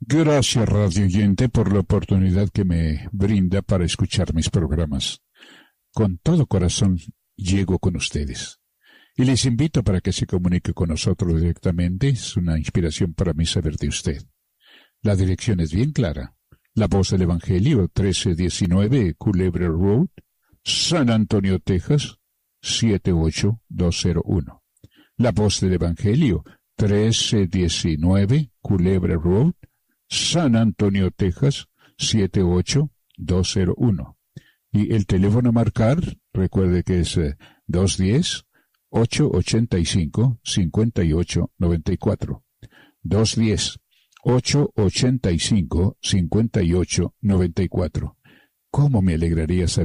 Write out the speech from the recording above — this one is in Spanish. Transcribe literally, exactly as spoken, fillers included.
Gracias, radio oyente, por la oportunidad que me brinda para escuchar mis programas. Con todo corazón llego con ustedes. Y les invito para que se comunique con nosotros directamente. Es una inspiración para mí saber de usted. La dirección es bien clara. La Voz del Evangelio, trece diecinueve Culebra Road, San Antonio, Texas, siete ocho dos cero uno. La Voz del Evangelio, trece diecinueve Culebra Road, San Antonio, Texas, siete ocho dos cero uno. Y el teléfono a marcar, recuerde que es eh, dos uno cero, ocho ocho cinco, cinco ocho nueve cuatro. dos uno cero, ocho ocho cinco, cinco ocho nueve cuatro. ¿Cómo me alegraría saber